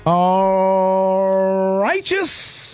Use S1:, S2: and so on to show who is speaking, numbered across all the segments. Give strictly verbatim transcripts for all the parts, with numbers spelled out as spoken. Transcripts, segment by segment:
S1: All righteous.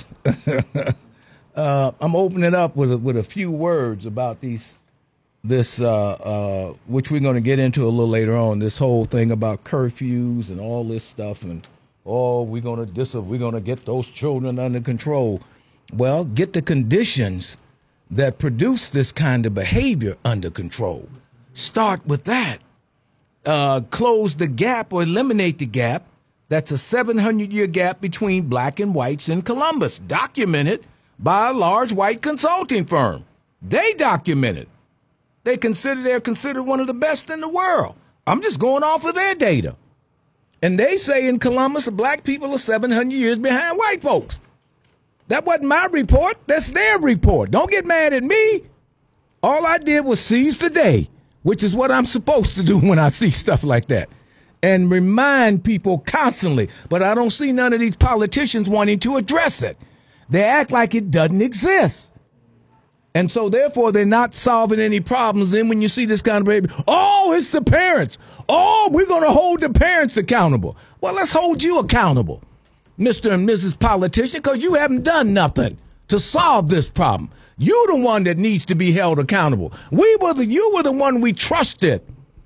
S1: uh, I'm opening up with a, with a few words about these this uh, uh, which we're going to get into a little later on. This whole thing about curfews and all this stuff, and oh, we're going to this we're going to get those children under control. Well, get the conditions that produce this kind of behavior under control. Start with that. Uh, close the gap or eliminate the gap. That's a seven hundred year gap between black and whites in Columbus, documented by a large white consulting firm. They document it. They consider they're considered one of the best in the world. I'm just going off of their data. And they say in Columbus, black people are seven hundred years behind white folks. That wasn't my report. That's their report. Don't get mad at me. All I did was seize the day, which is what I'm supposed to do when I see stuff like that, and remind people constantly. But I don't see none of these politicians wanting to address it. They act like it doesn't exist. And so, therefore, they're not solving any problems. Then when you see this kind of behavior, oh, it's the parents. Oh, we're going to hold the parents accountable. Well, let's hold you accountable, Mister and Missus Politician, because you haven't done nothing to solve this problem. You're the one that needs to be held accountable. We were the, you were the one we trusted.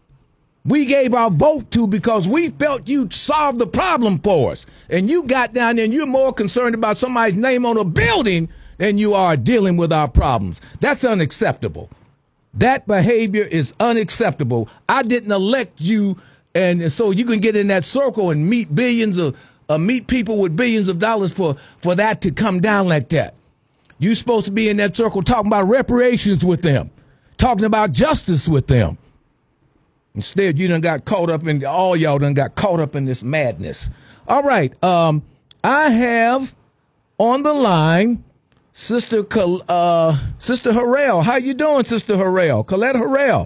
S1: We gave our vote to because we felt you'd solve the problem for us. And you got down there and you're more concerned about somebody's name on a building than you are dealing with our problems. That's unacceptable. That behavior is unacceptable. I didn't elect you, and so you can get in that circle and meet billions of uh, meet people with billions of dollars for, for that to come down like that. You're supposed to be in that circle talking about reparations with them, talking about justice with them. Instead, you done got caught up in, all y'all done got caught up in this madness. All right. Um, I have on the line Sister uh, Sister Harrell. How you doing, Sister Harrell? Colette Harrell.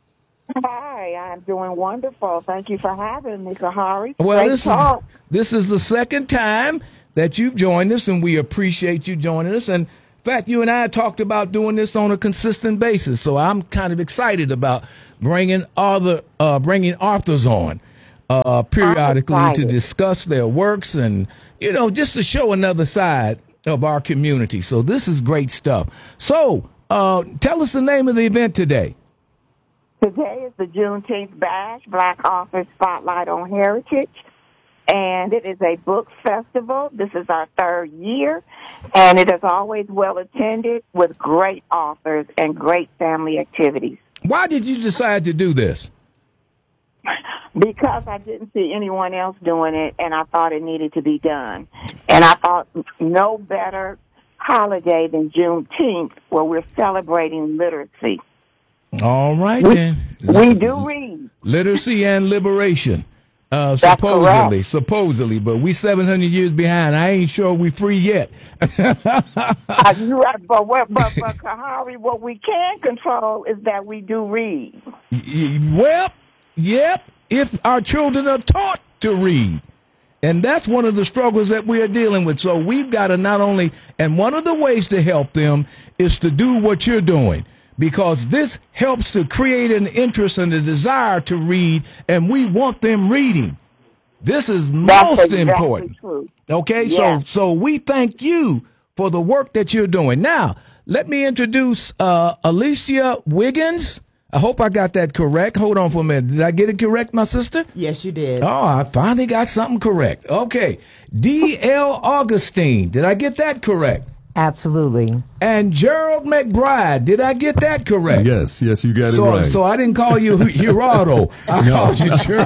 S2: Hi, I'm doing wonderful. Thank you for having me, Kahari.
S1: Well,
S2: Great
S1: this
S2: talk.
S1: is, this is the second time that you've joined us, and we appreciate you joining us. And in fact, you and I talked about doing this on a consistent basis, so I'm kind of excited about bringing other, uh, bringing authors on uh, periodically to discuss their works and, you know, just to show another side of our community. So this is great stuff. So uh, tell us the name of the event today.
S2: Today is the Juneteenth Bash, Black Author Spotlight on Heritage, and it is a book festival. This is our third year, and it is always well attended with great authors and great family activities.
S1: Why did you decide to do this?
S2: Because I didn't see anyone else doing it, and I thought it needed to be done. And I thought no better holiday than Juneteenth, where we're celebrating literacy.
S1: All right,
S2: we,
S1: then.
S2: We do read.
S1: Literacy and liberation, uh, supposedly, supposedly. But we seven hundred years behind. I ain't sure we free yet.
S2: uh, you're right, but, what, but, but Kahari, what we can control is that we do read.
S1: Well, yep, if our children are taught to read. And that's one of the struggles that we are dealing with. So we've got to not only, and one of the ways to help them is to do what you're doing, because this helps to create an interest and a desire to read, and we want them reading. This is
S2: that's
S1: most
S2: exactly
S1: important.
S2: True.
S1: Okay,
S2: yeah.
S1: so so we thank you for the work that you're doing. Now, let me introduce uh, Alicia Wiggins. I hope I got that correct. Hold on for a minute. Did I get it correct, my sister?
S3: Yes, you did.
S1: Oh, I finally got something correct. Okay. D L Augustine. Did I get that correct?
S3: Absolutely.
S1: And Gerald McBride. Did I get that correct?
S4: Yes, yes, you got
S1: so,
S4: it right.
S1: So I didn't call you Gerardo. I
S4: no.
S1: called you Gerald.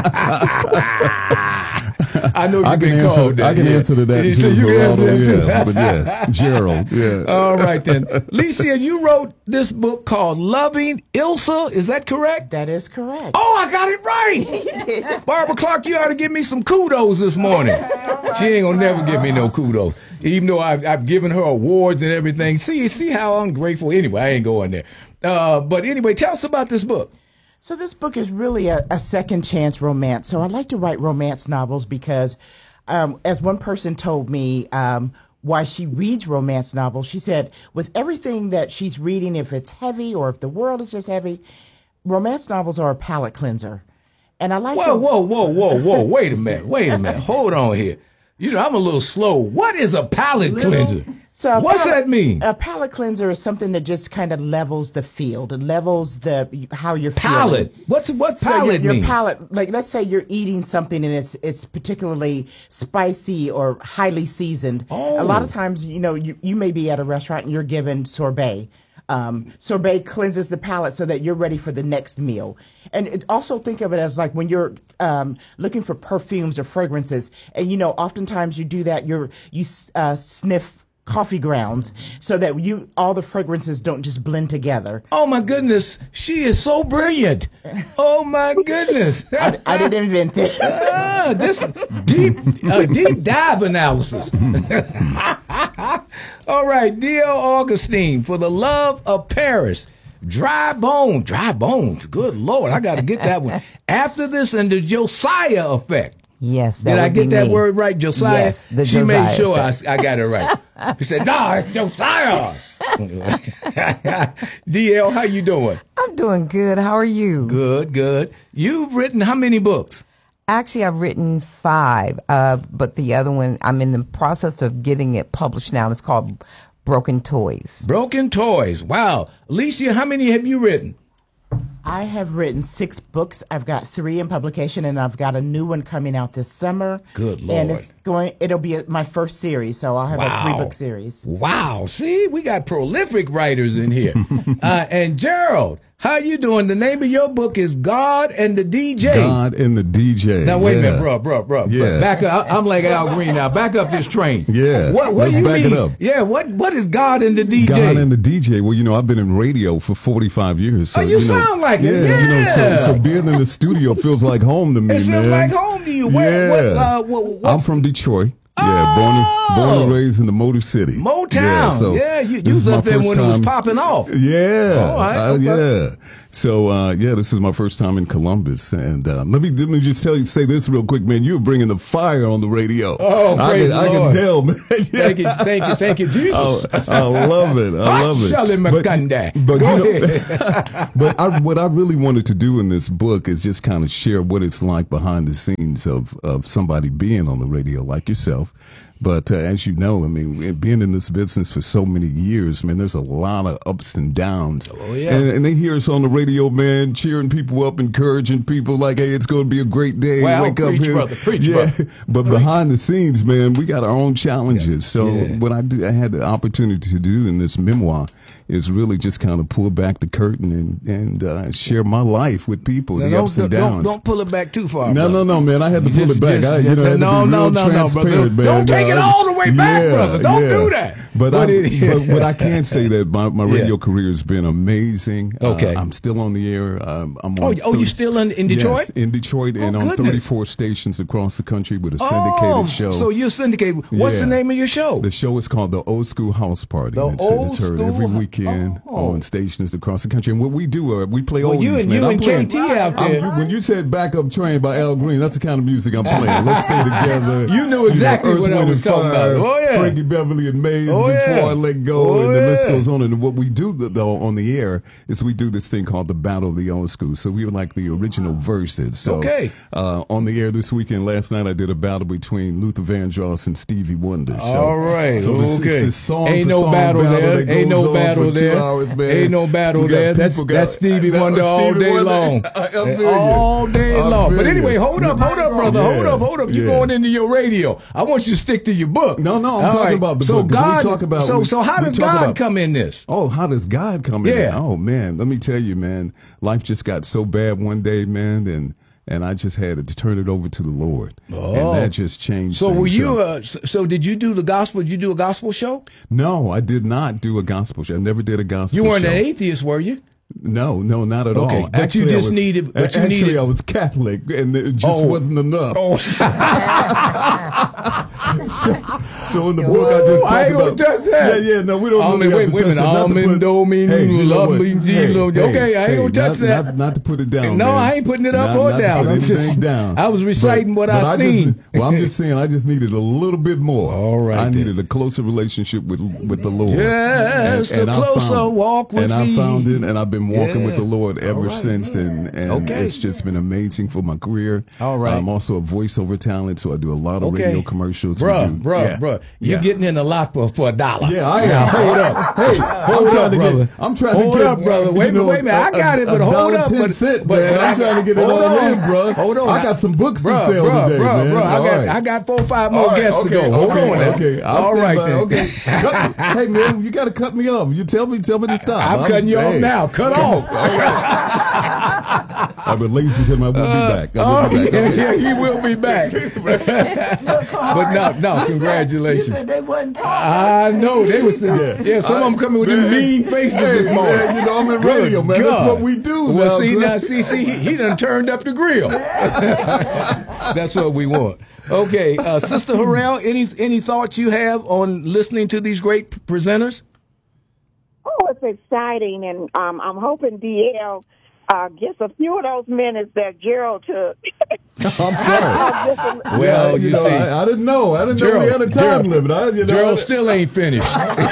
S1: I know you've been
S4: answer,
S1: called that.
S4: I can
S1: yeah.
S4: answer to that
S1: you
S4: too,
S1: you
S4: Gerardo,
S1: can answer
S4: yeah. But yeah, Gerald, yeah.
S1: All right then. Lisa, you wrote this book called Loving Ilsa. Is that correct?
S3: That is correct.
S1: Oh, I got it right. Barbara Clark, you ought to give me some kudos this morning. She ain't gonna never give me no kudos, even though I've, I've given her awards and everything. See, see how ungrateful. Anyway, I ain't going there. Uh, but anyway, tell us about this book.
S3: So this book is really a, a second chance romance. So I like to write romance novels because, um, as one person told me, um, why she reads romance novels, she said, with everything that she's reading, if it's heavy or if the world is just heavy, romance novels are a palate cleanser. And I like
S1: Whoa,
S3: to,
S1: whoa, whoa, whoa, whoa. Wait a minute. Wait a minute. Hold on here. You know, I'm a little slow. What is a palate
S3: Little-
S1: cleanser?
S3: So a
S1: What's
S3: palate-
S1: that mean?
S3: A palate cleanser is something that just kind of levels the field. It levels the how you're
S1: Palate.
S3: feeling.
S1: What's what's
S3: So your,
S1: palate
S3: your
S1: mean?
S3: palate, like let's say you're eating something and it's it's particularly spicy or highly seasoned.
S1: Oh.
S3: A lot of times, you know, you, you may be at a restaurant and you're given sorbet. Um, sorbet cleanses the palate so that you're ready for the next meal. And it, also think of it as like when you're um, looking for perfumes or fragrances, and you know, oftentimes you do that. You're you uh, sniff coffee grounds so that you all the fragrances don't just blend together.
S1: Oh my goodness, she is so brilliant. Oh my goodness.
S3: I, I didn't invent this.
S1: Ah, just deep, uh, deep dive analysis. All right, D L Augustine, For the Love of Paris. Dry Bone, Dry Bones. Good Lord, I got to get that one. After this, and the Josiah Effect.
S5: Yes, that
S1: Did I
S5: would
S1: get
S5: be
S1: that
S5: me.
S1: word right, Josiah?
S5: Yes, the
S1: she
S5: Josiah
S1: made sure I,
S5: effect.
S1: I got it right. She said, "No, it's Josiah." D L, how you doing?
S5: I'm doing good. How are you?
S1: Good, good. You've written how many books?
S5: Actually, I've written five, uh, but the other one, I'm in the process of getting it published now. It's called Broken Toys.
S1: Broken Toys. Wow. Alicia, how many have you written?
S3: I have written six books. I've got three in publication, and I've got a new one coming out this summer.
S1: Good
S3: And
S1: Lord.
S3: it's going. It'll be a, my first series, so I'll have
S1: Wow.
S3: a three book series.
S1: Wow. See, we got prolific writers in here. uh, and Gerald, how you doing? The name of your book is God and the D J.
S4: God and the D J.
S1: Now wait
S4: yeah.
S1: a minute, bro, bro, bro.
S4: Yeah.
S1: Back up. I- I'm like Al Green now. Back up this train.
S4: Yeah.
S1: What? What
S4: Let's
S1: do you
S4: back it
S1: mean?
S4: up.
S1: Yeah. What? What is God and the D J?
S4: God and the D J. Well, you know, I've been in radio for forty-five years. So,
S1: Oh, you
S4: know,
S1: sound like it.
S4: yeah, You know, so,
S1: Yeah.
S4: so being in the studio feels like home to me,
S1: It feels
S4: man.
S1: like home to you. Where-
S4: yeah.
S1: what, uh, what-
S4: I'm
S1: what's-
S4: from Detroit. Yeah, born, and, born and
S1: Oh.
S4: raised in the Motor City.
S1: Motown.
S4: Yeah, so
S1: Yeah, you,
S4: this
S1: you
S4: is
S1: was
S4: my
S1: up there
S4: first
S1: when it was
S4: time-
S1: popping off.
S4: Yeah,
S1: All right,
S4: uh,
S1: okay.
S4: yeah. So uh, yeah, this is my first time in Columbus, and uh, let me let me just tell you, say this real quick, man. You're bringing the fire on the radio.
S1: Oh,
S4: I
S1: praise
S4: can,
S1: the
S4: I
S1: Lord.
S4: can tell, man.
S1: Thank you, thank you, thank you, Jesus.
S4: I, I love it. I love it.
S1: Shelley
S4: But-
S1: McCundy.
S4: But,
S1: Go
S4: you know,
S1: ahead.
S4: but I, what I really wanted to do in this book is just kind of share what it's like behind the scenes of, of somebody being on the radio like yourself. But uh, as you know, I mean, being in this business for so many years, man, there's a lot of ups and downs.
S1: Oh, yeah.
S4: And, and they hear us on the radio, man, cheering people up, encouraging people like, hey, it's going to be a great day.
S1: Well,
S4: Wake up
S1: preach,
S4: here.
S1: brother, preach,
S4: yeah.
S1: brother.
S4: But behind the scenes, man, we got our own challenges. So
S1: Yeah.
S4: what I, do, I had the opportunity to do in this memoir is really just kind of pull back the curtain and, and uh, share my life with people,
S1: Now,
S4: the
S1: don't,
S4: ups and
S1: don't,
S4: downs.
S1: don't pull it back too far.
S4: No,
S1: brother.
S4: no, no, man. I had to
S1: You
S4: pull
S1: just-
S4: it back.
S1: just-
S4: I, you know, I had to
S1: no,
S4: be
S1: no,
S4: real
S1: no, no, brother.
S4: transparent, man.
S1: Don't take it
S4: Uh,
S1: all the way back, brother. Don't
S4: yeah.
S1: do that.
S4: But,
S1: But
S4: I,
S1: it-
S4: but, but I can say that my, my radio
S1: Yeah.
S4: career has been amazing.
S1: Okay.
S4: Uh, I'm still on the air. Um, I'm
S1: Oh,
S4: on
S1: oh, you
S4: thirty
S1: still in, in Detroit?
S4: Yes, in Detroit, and
S1: Oh,
S4: on
S1: goodness.
S4: thirty-four stations across the country with a syndicated
S1: Oh,
S4: show.
S1: so you're syndicated. What's
S4: Yeah.
S1: the name of your show?
S4: The show is called the Old School House Party.
S1: The
S4: it's,
S1: Old
S4: it's heard
S1: School
S4: every
S1: Hou-
S4: weekend
S1: Oh.
S4: on stations across the country. And what we do, uh, we play
S1: Well,
S4: oldies,
S1: you and-
S4: man.
S1: you
S4: I'm
S1: and
S4: playing-
S1: K T out
S4: I'm-
S1: there.
S4: you- when you said "Backup Train" by Al Green, that's the kind of music I'm playing. Let's stay together.
S1: You knew exactly
S4: Earth,
S1: what I
S4: Wind
S1: was
S4: and
S1: talking
S4: Fire,
S1: about. Oh, yeah.
S4: Frankie Beverly and Maze.
S1: Oh,
S4: Before
S1: yeah.
S4: I Let Go,
S1: Oh,
S4: and the list
S1: yeah.
S4: goes on. And what we do though on the air is we do this thing called the Battle of the Old School. So we were like the original verses. So
S1: Okay.
S4: uh, on the air this weekend, last night I did a battle between Luther Vandross and Stevie Wonder. So,
S1: All right.
S4: So this,
S1: okay.
S4: it's this song
S1: Ain't
S4: for
S1: no
S4: song
S1: battle there.
S4: that
S1: Ain't
S4: goes
S1: no
S4: on
S1: battle
S4: for two
S1: there.
S4: hours, man.
S1: Ain't no battle
S4: We got
S1: there. That's
S4: people got-
S1: that's Stevie
S4: that
S1: Wonder
S4: was
S1: all
S4: Stevie
S1: day
S4: Wonder.
S1: long.
S4: I- I feel you.
S1: all day
S4: I
S1: long.
S4: feel
S1: But anyway,
S4: you.
S1: hold up, hold up, brother.
S4: Yeah.
S1: Hold up, hold up. You
S4: Yeah.
S1: going into your radio? I want you to stick to your book.
S4: No, no, I'm
S1: All
S4: talking about the
S1: so
S4: book, 'cause we
S1: God.
S4: talk about-
S1: so
S4: we-
S1: so how
S4: we
S1: does
S4: talk
S1: God
S4: about-
S1: come in this?
S4: Oh, how does God come in?
S1: Yeah.
S4: Oh man, let me tell you, man. Life just got so bad one day, man, and and I just had to turn it over to the Lord,
S1: Oh.
S4: and that just changed.
S1: So
S4: things.
S1: were you? Uh, so, so did you do the gospel? Did you do a gospel show?
S4: No, I did not do a gospel show. I never did a gospel.
S1: You weren't
S4: show.
S1: an atheist, were you?
S4: No, no, not at
S1: Okay,
S4: all.
S1: but you
S4: Actually, I
S1: just
S4: was-
S1: needed- but you
S4: actually,
S1: needed-
S4: I was Catholic, and it just
S1: Oh.
S4: wasn't enough.
S1: Oh,
S4: so, so in the book, I just talk
S1: I ain't gonna
S4: about.
S1: touch that.
S4: Yeah, yeah, no, we don't.
S1: Um,
S4: really
S1: wait,
S4: have to
S1: wait a
S4: touch
S1: minute.
S4: that. Not to
S1: Almond,
S4: put-
S1: domin,
S4: Hey, you know
S1: love
S4: what?
S1: me,
S4: Hey,
S1: lo-
S4: hey,
S1: okay, I ain't
S4: hey,
S1: gonna touch
S4: not,
S1: that.
S4: Not, not to put it down.
S1: No,
S4: man.
S1: I ain't putting it up
S4: Not-
S1: or
S4: not to
S1: down.
S4: put
S1: I'm
S4: anything
S1: just-
S4: down.
S1: I was reciting what I
S4: I
S1: seen.
S4: Just, well, I'm just saying, I just needed a little bit more.
S1: All right,
S4: I
S1: then.
S4: needed a closer relationship with with the Lord.
S1: Yes,
S4: and, and
S1: a
S4: I
S1: closer
S4: found,
S1: walk with
S4: And I
S1: thee.
S4: found it, and I've been walking
S1: Yeah.
S4: with the Lord ever
S1: All right.
S4: since, and, and
S1: Okay.
S4: it's just been amazing for my career.
S1: All right.
S4: I'm also a voiceover talent, so I do a lot of
S1: Okay.
S4: radio commercials. We
S1: Bruh,
S4: do-
S1: bruh,
S4: yeah.
S1: bruh. You
S4: Yeah.
S1: getting in a lot for, for a dollar.
S4: Yeah, I am.
S1: Now, hold up. Hey, hold
S4: trying
S1: up,
S4: to get-
S1: brother.
S4: I'm trying to
S1: hold
S4: get-
S1: up, brother. Wait a
S4: you
S1: minute,
S4: know,
S1: wait a minute. I
S4: a-
S1: got it,
S4: a
S1: but hold
S4: dollar
S1: up.
S4: ten
S1: But,
S4: cent,
S1: but,
S4: man.
S1: but
S4: I'm
S1: I
S4: trying to get it
S1: hold
S4: all
S1: on.
S4: in, bruh.
S1: Hold on.
S4: I got some books to
S1: bruh,
S4: sell
S1: bruh,
S4: today,
S1: bruh,
S4: man.
S1: Bruh, I
S4: All
S1: got,
S4: right.
S1: I got four or five more
S4: All right,
S1: guests
S4: okay,
S1: to go. Hold
S4: okay,
S1: on. now.
S4: okay. I'll
S1: All
S4: stand
S1: right,
S4: by.
S1: then.
S4: Okay. Cut me. Hey, man, you got to cut me off. You tell me, tell me to stop.
S1: I'm cutting you off
S4: hey.
S1: now. Cut off.
S4: All right, but ladies and gentlemen, I will be back. I will
S1: Oh,
S4: be back.
S1: yeah,
S4: Okay.
S1: yeah, he will be back. But no, no, congratulations.
S3: You said they wasn't talking.
S1: I know they was yeah, yeah some of them coming with them mean faces this morning.
S4: Man, you know, I'm in
S1: Good
S4: radio, man. That's
S1: God.
S4: what we do.
S1: Well,
S4: now,
S1: see
S4: son.
S1: now, see, see, he, he done turned up the grill. That's what we want. Okay, uh, Sister Harrell, any any thoughts you have on listening to these great presenters?
S2: Oh, it's exciting, and um, I'm hoping D L uh, gets a few of those minutes that Gerald took.
S4: I'm sorry.
S1: Well,
S4: Yeah,
S1: you,
S4: know,
S1: see,
S4: I, I didn't know. I didn't know
S1: Gerald,
S4: we had a time
S1: Gerald,
S4: limit. I, you know,
S1: Gerald still ain't finished.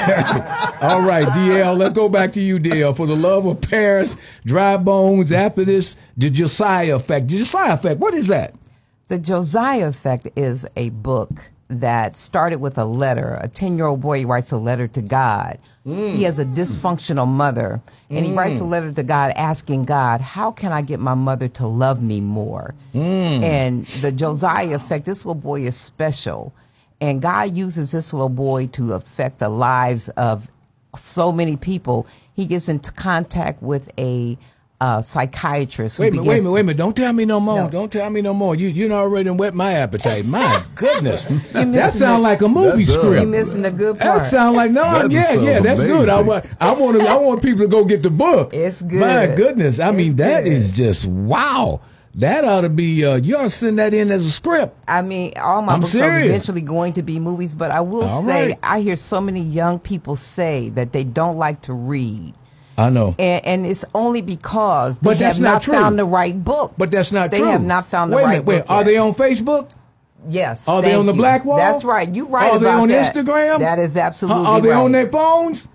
S1: All right, D L, let's go back to you, D L. For the love of Paris, Dry Bones, after this, the Josiah Effect. The Josiah Effect, what is that?
S5: The Josiah Effect is a book that started with a letter. A ten-year-old boy writes a letter to God. Mm. He has a dysfunctional mother, and mm. he writes a letter to God asking God, how can I get my mother to love me more? Mm. And the Josiah Effect, this little boy is special, and God uses this little boy to affect the lives of so many people. He gets into contact with a Uh, psychiatrist.
S1: Wait a minute, wait a minute, wait a minute. Don't tell me no more.
S5: No.
S1: Don't tell me no more. You you already whet my appetite. My goodness. That
S5: missing
S1: sounds
S5: the-
S1: like a movie
S4: That does.
S1: script.
S5: You're missing the good part.
S1: That sounds like no,
S4: That
S1: yeah,
S4: sounds
S1: yeah, that's good. I
S4: amazing.
S1: want, I want, to, I want people to go get the book.
S5: It's good.
S1: My goodness, I mean
S5: It's
S1: that
S5: good.
S1: is just wow. That ought to be. Uh, you ought to send that in as a script.
S5: I mean, all my
S1: I'm
S5: books
S1: serious.
S5: are eventually going to be movies, but I will
S1: All
S5: say,
S1: right.
S5: I hear so many young people say that they don't like to read.
S1: I know,
S5: And, and it's only because they
S1: But that's
S5: have
S1: not
S5: not
S1: true.
S5: found the right book.
S1: but that's not
S5: they
S1: true.
S5: have not found the
S1: wait a
S5: right
S1: minute, wait,
S5: book.
S1: Are
S5: yet.
S1: they on Facebook?
S5: Yes.
S1: Are they
S5: thank
S1: on the
S5: you.
S1: Black Wall?
S5: That's right. You right
S1: Are they
S5: about
S1: on
S5: that.
S1: Instagram?
S5: That is absolutely
S1: Are they
S5: right.
S1: on their phones?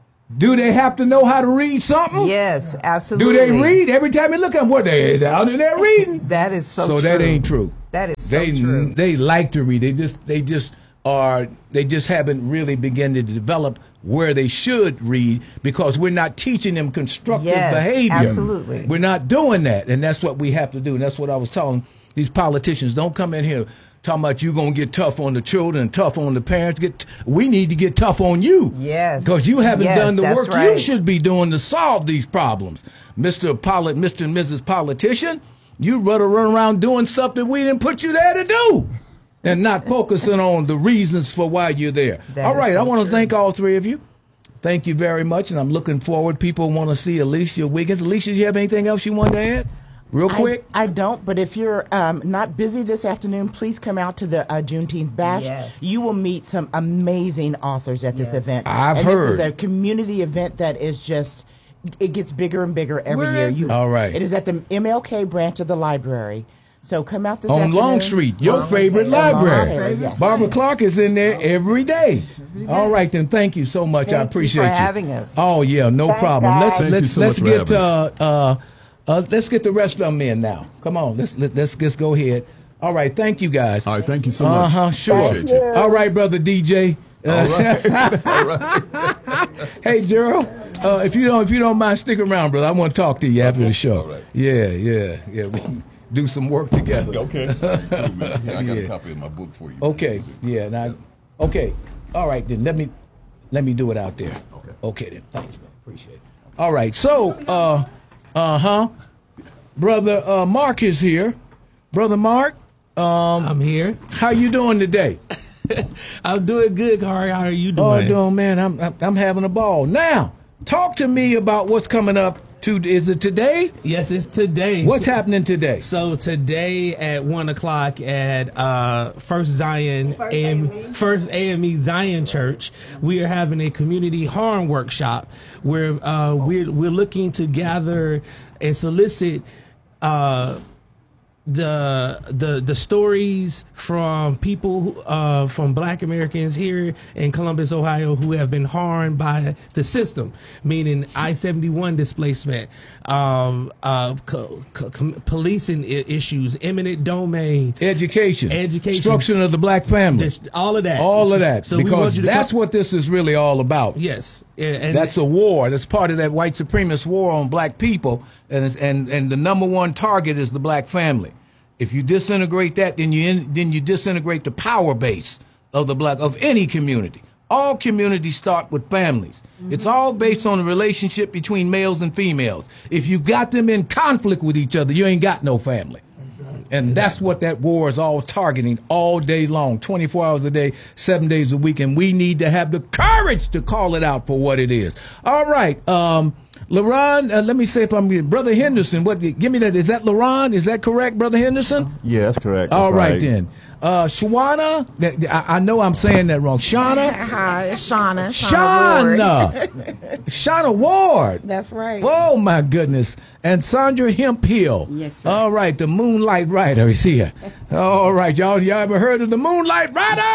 S1: Do they have to know how to read something?
S5: Yes, absolutely.
S1: Do they read every time you look at them? What they out in there reading?
S5: That is so,
S1: So
S5: true.
S1: that ain't true.
S5: That is so
S1: They
S5: true.
S1: they like to read. They just they just are they just haven't really begun to develop where they should read because we're not teaching them constructive
S5: Yes,
S1: behavior.
S5: absolutely.
S1: We're not doing that, and that's what we have to do. And that's what I was telling these politicians. Don't come in here talking about you gonna get tough on the children and tough on the parents. Get we need to get tough on you.
S5: Yes.
S1: Because you haven't
S5: Yes,
S1: done the
S5: that's
S1: work you
S5: right.
S1: should be doing to solve these problems. Mister Polit, Mister and Missus Politician, you rather run around doing stuff that we didn't put you there to do. And not focusing on the reasons for why you're there.
S5: That
S1: all
S5: is
S1: right,
S5: so
S1: I want to
S5: true.
S1: thank all three of you. Thank you very much, and I'm looking forward. People want to see Alicia Wiggins. Alicia, do you have anything else you want to add? Real quick?
S3: I, I don't, but if you're um, not busy this afternoon, please come out to the uh, Juneteenth Bash.
S5: Yes.
S3: You will meet some amazing authors at this
S5: Yes.
S3: event.
S1: I've
S3: and
S1: heard.
S3: This is a community event that is just, it gets bigger and bigger every
S5: Where
S3: year.
S5: is
S3: You,
S5: it?
S1: All right.
S3: It is at the M L K branch of the library. So come out this
S1: On
S3: afternoon.
S1: Long Street, your
S3: Long-
S1: favorite
S3: on Long
S1: library.
S3: Street, yes.
S1: Barbara Clark is in there every day. All right, then. Thank you so much.
S5: Thank
S1: I
S5: you
S1: appreciate
S5: for
S1: you
S5: having us.
S1: Oh yeah, no
S2: Thanks,
S1: problem.
S2: guys.
S1: Let's
S4: Thank you
S1: let's
S4: so
S1: let's
S4: much for
S1: get uh,
S4: having
S1: uh uh let's get the rest of them in now. Come on, let's let, let's just go ahead. All right, thank you guys.
S4: All right, thank you so
S1: Uh
S4: much.
S1: huh. Sure.
S4: Appreciate you.
S1: All right, brother D J.
S4: All right. All right.
S1: Hey Gerald, uh, if you don't if you don't mind, stick around, brother. I want to talk to you after the show.
S4: All right.
S1: Yeah, yeah, yeah. We can do some work together.
S4: Okay. Hey, man, here, I got
S1: Yeah.
S4: a copy of my book for you.
S1: Okay. Yeah. Now, okay. All right then. Let me let me do it out there.
S4: Okay.
S1: Okay then. Thanks, man. Appreciate it. All right. So, uh, uh huh. Brother uh, Mark is here. Brother Mark,
S6: I'm here.
S1: how you doing today?
S6: I'm doing good, Kari. How are you
S1: Oh,
S6: doing?
S1: doing man. I'm, I'm I'm having a ball. Now, talk to me about what's coming up To, is it today?
S6: Yes, it's today.
S1: What's happening today?
S6: So today at one o'clock at uh, First Zion
S7: First
S6: A M,
S7: A M E.
S6: First A M E Zion Church, we are having a community harm workshop where uh, we're we're looking to gather and solicit uh, the the the stories from people uh, from Black Americans here in Columbus, Ohio, who have been harmed by the system, meaning I seventy-one displacement, um, uh, co- co- com- policing I- issues, eminent domain,
S1: Education.
S6: Education.
S1: Destruction of the black family.
S6: just all of that.
S1: all of that.
S6: So we want
S1: because
S6: you to
S1: that's
S6: come-
S1: what this is really all about.
S6: Yes, and, and
S1: That's a war. That's part of that white supremacist war on black people, and it's- and and the number one target is the black family. If you disintegrate that, then you in, then you disintegrate the power base of the black of any community. All communities start with families. Mm-hmm. It's all based on the relationship between males and females. If you got them in conflict with each other, you ain't got no family. Exactly. And that's what that war is all targeting all day long, twenty-four hours a day, seven days a week. And we need to have the courage to call it out for what it is. All right. Um, LaRon, uh, let me say if I'm Brother Henderson. What? Give me that. Is that LaRon? Is that correct, Brother Henderson?
S8: Yeah, that's correct. That's
S1: All right,
S8: right
S1: then. Uh, Shawana, that- I, I know I'm saying that wrong. Shauna,
S9: Hi, it's Shauna. Shauna. Ward.
S1: Shauna, Shauna Ward.
S9: That's right.
S1: Oh my goodness! And Sandra Hemphill.
S7: Yes, sir.
S1: All right, the Moonlight Rider is here. All right, y'all. Y'all ever heard of the Moonlight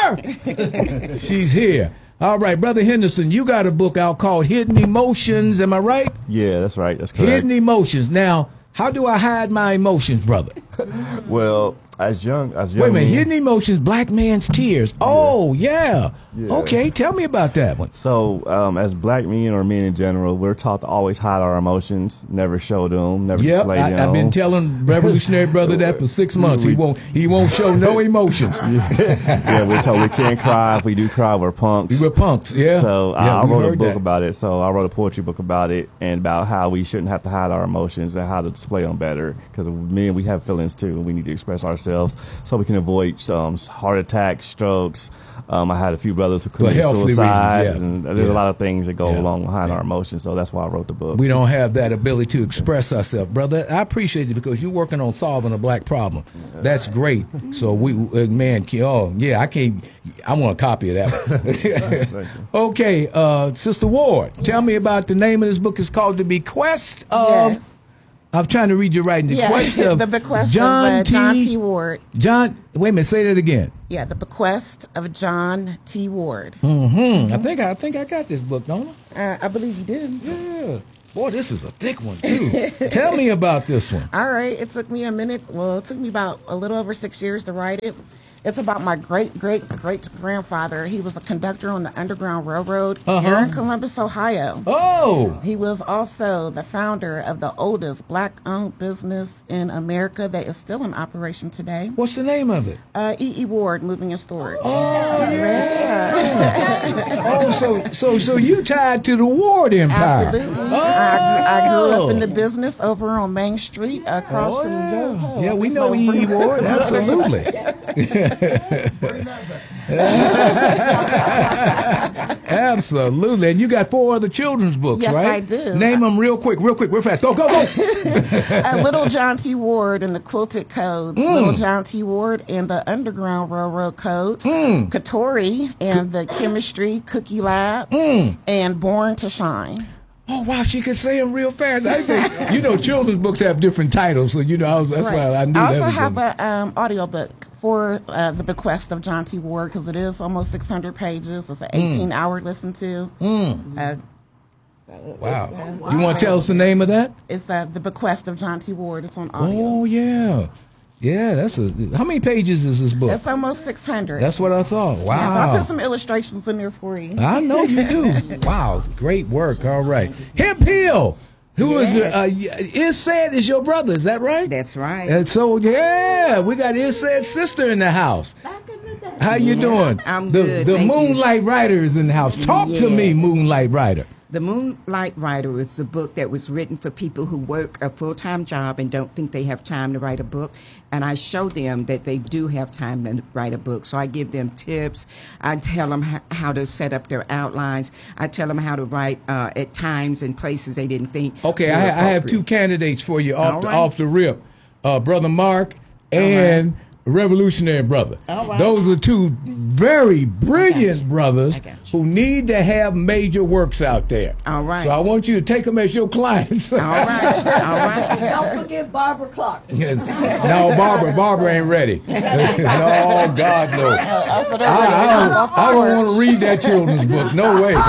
S1: Rider? She's here. All right, Brother Henderson, you got a book out called Hidden Emotions. Am I right?
S8: Yeah, that's right. That's correct.
S1: Hidden Emotions. Now, how do I hide my emotions, brother?
S8: Well, as young as young
S1: Wait a minute.
S8: men-
S1: Hidden Emotions, Black Man's Tears. Oh, yeah.
S8: Yeah.
S1: Okay, tell me about that one.
S8: So, um, as black men or men in general, we're taught to always hide our emotions, never show them, never
S1: Yep,
S8: display
S1: I,
S8: them.
S1: I've been telling Revolutionary Brother that for six months. He won't. He won't show no emotions.
S8: yeah, we're told we can't cry. If we do cry, we're punks.
S1: We're punks. Yeah.
S8: So I,
S1: Yeah,
S8: I
S1: we
S8: wrote a
S1: heard
S8: book
S1: that.
S8: about it. So I wrote a poetry book about it and about how we shouldn't have to hide our emotions and how to display them better. Because men, we have feelings too. And we need to express ourselves so we can avoid um, heart attacks, strokes. Um, I had a few brothers who committed
S1: healthy
S8: suicide,
S1: reasons, yeah.
S8: and there's
S1: Yeah.
S8: a lot of things that go
S1: Yeah.
S8: along behind
S1: Yeah.
S8: our emotions. So that's why I wrote the book.
S1: We don't have that ability to express ourselves, brother. I appreciate it because you're working on solving a black problem. That's great. So we, uh, man, oh yeah, I can't. I want a copy of that one. Okay, uh, Sister Ward, tell me about the name of this book. It's called The Bequest of.
S9: Yes.
S1: I'm trying to read you right. The
S9: Yeah,
S1: Bequest of
S9: the bequest
S1: John
S9: of uh,
S1: T.
S9: John T. Ward.
S1: John. Wait a minute. Say that again.
S9: Yeah, the bequest of John T. Ward.
S1: Hmm. I think I think I got this book, don't I?
S9: Uh, I believe you did.
S1: Yeah. Boy, this is a thick one too. Tell me about this one.
S9: All right. It took me a minute. Well, it took me about a little over six years to write it. It's about my great great great grandfather. He was a conductor on the Underground Railroad
S1: Uh-huh.
S9: here in Columbus, Ohio.
S1: Oh.
S9: He was also the founder of the oldest black-owned business in America that is still in operation today.
S1: What's the name of it?
S9: Uh, E E. Ward Moving and Storage.
S1: Oh yeah. oh, so so so you tied to the Ward Empire?
S9: Absolutely. I, I grew
S1: Oh.
S9: up in the business over on Main Street across
S1: Oh,
S9: from
S1: yeah.
S9: Joe's House.
S1: Yeah, we
S9: This
S1: know
S9: was
S1: E E.
S9: pretty-
S1: Ward. Absolutely. Absolutely. And you got four other children's books,
S9: Yes,
S1: right?
S9: I do.
S1: Name them real quick, real quick, real fast. Go, go, go.
S9: uh, Little John T. Ward and the Quilted Codes.
S1: Mm.
S9: Little John T. Ward and the Underground Railroad Codes.
S1: Mm.
S9: Katori and the Chemistry Cookie Lab.
S1: Mm.
S9: And Born to Shine.
S1: Oh wow, she could say them real fast. I think you know children's books have different titles, so you know I was, that's
S9: Right.
S1: why I knew
S9: I also
S1: that was
S9: have
S1: gonna-
S9: a um, audiobook for uh, the bequest of John T. Ward because it is almost six hundred pages. It's an eighteen hour listen to.
S1: Mm.
S9: Uh,
S1: Wow.
S9: it's, uh,
S1: You want to tell us the name of that?
S9: It's uh, the bequest of John T. Ward. It's on audio.
S1: Oh yeah, yeah. That's a. How many pages is this book?
S9: It's almost six hundred.
S1: That's what I thought.
S9: Yeah, but I
S1: Wow.
S9: put some illustrations in there for you.
S1: I know you do. Wow, great work. All right, Hemp Hill, who is
S7: Yes.
S1: uh, is said is your brother? Is that right?
S7: That's right.
S1: And so yeah, we got Is said sister in the house. How you
S7: Yeah,
S1: doing?
S7: I'm
S1: the
S7: good,
S1: the
S7: thank you.
S1: Moonlight Rider is in the house. Talk to me,
S7: Yes.
S1: Moonlight Rider.
S3: The Moonlight Writer is a book that was written for people who work a full-time job and don't think they have time to write a book. And I show them that they do have time to write a book. So I give them tips. I tell them h- how to set up their outlines. I tell them how to write uh, at times and places they didn't think.
S1: Okay,
S3: were
S1: I, I have two
S3: appropriate.
S1: candidates for you off
S3: All
S1: the,
S3: right.
S1: off the rip, uh, Brother Mark and Revolutionary Brother.
S3: All right.
S1: Those are two very brilliant
S3: you.
S1: brothers
S3: I got you.
S1: who need to have major works out there.
S3: All right.
S1: So I want you to take them as your clients.
S3: All right. All right.
S7: Don't forget Barbara Clark.
S1: No, Barbara, Barbara ain't ready. No, God, no. I, I don't, I don't want to read that children's book. No way.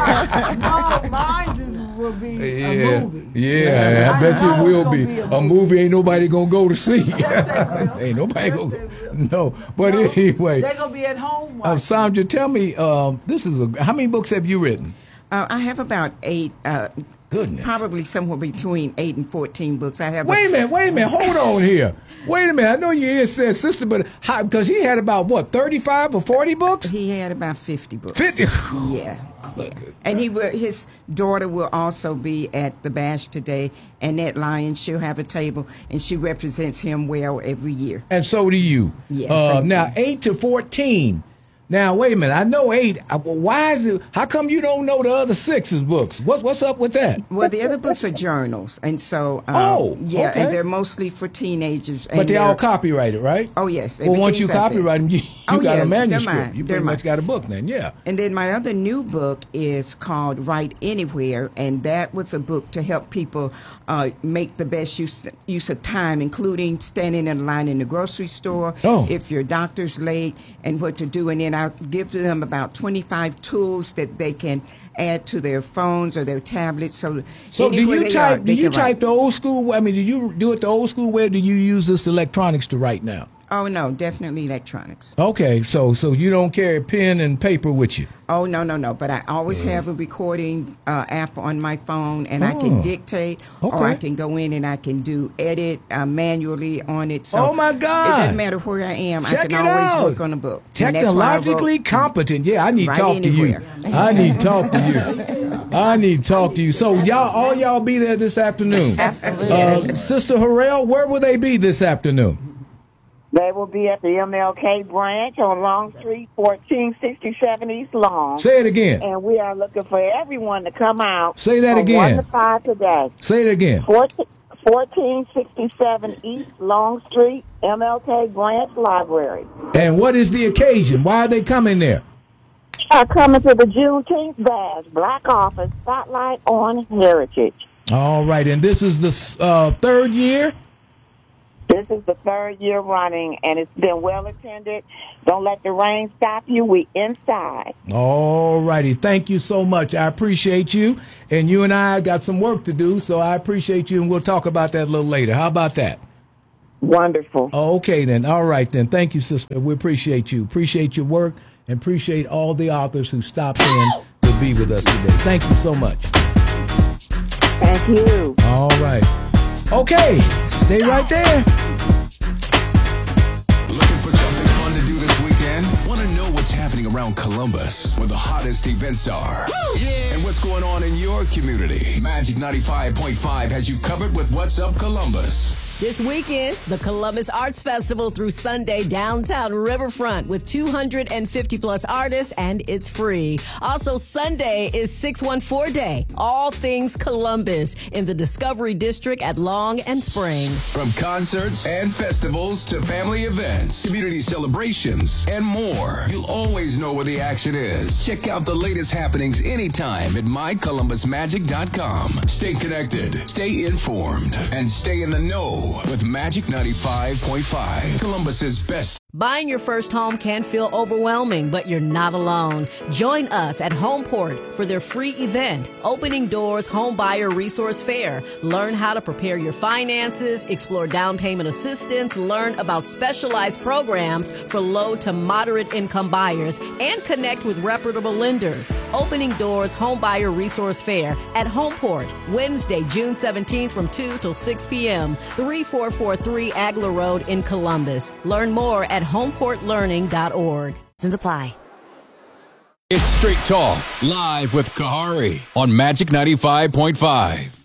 S7: Oh, mine is, will be
S1: Yeah,
S7: a movie.
S1: yeah, I bet you
S7: know
S1: it will
S7: it's gonna
S1: be.
S7: be a
S1: A
S7: movie.
S1: movie ain't nobody gonna go to see. Ain't nobody gonna go. No, but anyway,
S7: They're going to be at home.
S1: uh,
S7: watching.
S1: Sandra, tell me, um, this is a, how many books have you written?
S3: Uh, I have about eight, uh,
S1: Goodness.
S3: probably somewhere between eight and fourteen books. I have.
S1: Wait a minute, wait a minute, hold on here. Wait a minute, I know you is said sister, but how? Because he had about what, thirty-five or forty books?
S3: He had about fifty books.
S1: Fifty.
S3: Yeah. Yeah. And he will, his daughter will also be at the bash today. Annette Lyons, she'll have a table, and she represents him well every year.
S1: And so do you.
S3: Yeah,
S1: Uh,
S3: thank
S1: now
S3: you.
S1: eight to fourteen. Now wait a minute. I know eight. Uh, well, Why is it? How come you don't know the other six's books? What What's up with that?
S3: Well, the other books are journals, and so um,
S1: Oh,
S3: yeah,
S1: okay.
S3: and they're mostly for teenagers. And
S1: But they all
S3: they're-
S1: copyrighted, right?
S3: Oh yes.
S1: Well, once you
S3: everything's out there.
S1: copyright them, you, you
S3: Oh,
S1: got
S3: yeah,
S1: a
S3: they're
S1: manuscript.
S3: mine.
S1: You
S3: They're
S1: pretty much
S3: mine.
S1: got a book then, yeah.
S3: And then my other new book is called Write Anywhere, and that was a book to help people uh, make the best use use of time, including standing in line in the grocery store,
S1: Oh.
S3: if your doctor's late, and what to do. And then I'll give to them about twenty-five tools that they can add to their phones or their tablets. So,
S1: So do
S3: anywhere
S1: you
S3: they
S1: type?
S3: are,
S1: Do
S3: they
S1: you
S3: can
S1: type
S3: write.
S1: the old school? I mean, do you do it the old school way? Or do you use this electronics to write now?
S3: Oh no, definitely electronics.
S1: Okay, so so you don't carry pen and paper with you.
S3: Oh no no no! But I always have a recording uh, app on my phone, and I
S1: Oh.
S3: can dictate, or
S1: Okay.
S3: I can go in and I can do edit uh, manually on it. So
S1: Oh, my God.
S3: It doesn't matter where I am.
S1: Check
S3: I can
S1: it
S3: always
S1: out.
S3: work on a book. And that's why I wrote-
S1: Technologically competent. Yeah, I need to
S3: Right
S1: talk to you.
S3: anywhere.
S1: I need to talk to you. I need to talk to you. So y'all, all y'all be there this afternoon.
S3: Absolutely.
S1: Uh, Sister Harrell, where will they be this afternoon?
S2: They will be at the M L K branch on Long Street, fourteen sixty-seven East Long.
S1: Say it again.
S2: And we are looking for everyone to come out.
S1: Say that
S2: from
S1: again.
S2: one to five today.
S1: Say it again.
S2: fourteen sixty-seven East Long Street, M L K Branch Library.
S1: And what is the occasion? Why are they coming there?
S2: Are coming to the Juneteenth Bash, Black Office Spotlight on Heritage.
S1: All right, and this is the uh, third year?
S2: This is the third year running, and it's been well attended. Don't let the rain stop you. We inside.
S1: All righty. Thank you so much. I appreciate you. And you and I got some work to do, so I appreciate you, and we'll talk about that a little later. How about that?
S2: Wonderful.
S1: Okay, then. All right, then. Thank you, sister. We appreciate you. Appreciate your work, and appreciate all the authors who stopped in to be with us today. Thank you so much.
S2: Thank you.
S1: All right. Okay, stay right there.
S10: Looking for something fun to do this weekend? Want to know what's happening around Columbus, where the hottest events are? Yeah. And what's going on in your community? Magic ninety-five point five has you covered with What's Up Columbus.
S11: This weekend, the Columbus Arts Festival through Sunday downtown Riverfront with two hundred fifty plus artists, and it's free. Also, Sunday is six one four Day, all things Columbus in the Discovery District at Long and Spring.
S10: From concerts and festivals to family events, community celebrations, and more, you'll always know where the action is. Check out the latest happenings anytime at my columbus magic dot com. Stay connected, stay informed, and stay in the know with Magic ninety-five point five, Columbus's best.
S11: Buying your first home can feel overwhelming, but you're not alone. Join us at Homeport for their free event, Opening Doors Home Buyer Resource Fair. Learn how to prepare your finances, explore down payment assistance, learn about specialized programs for low to moderate income buyers, and connect with reputable lenders. Opening Doors Home Buyer Resource Fair at Homeport, Wednesday, June seventeenth from two till six p.m., thirty-four forty-three Agler Road in Columbus. Learn more at homeport learning dot org.
S12: Apply.
S10: It's Straight Talk, live with Kahari on Magic ninety-five point five.